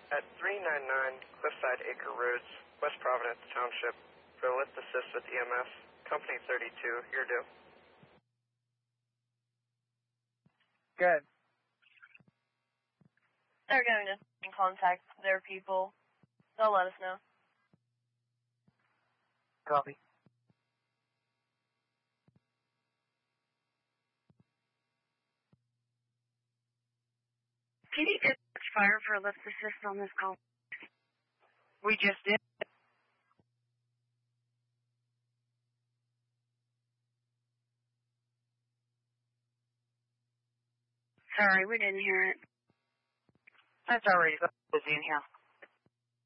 At 399 Cliffside Acre Roads, West Providence Township, for lift assist with EMS, Company 32, you're due. Good. They're going to contact their people. They'll let us know. Copy. Can you dispatch fire for a lift assist on this call? We just did. Sorry, we didn't hear it. That's already busy in here.